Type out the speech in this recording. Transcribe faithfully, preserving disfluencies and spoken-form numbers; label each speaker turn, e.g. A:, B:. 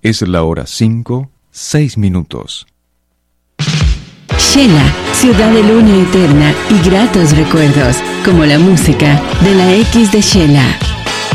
A: Es la hora cinco, seis minutos.
B: Shela, ciudad de luna eterna y gratos recuerdos, como la música de la X de Shela.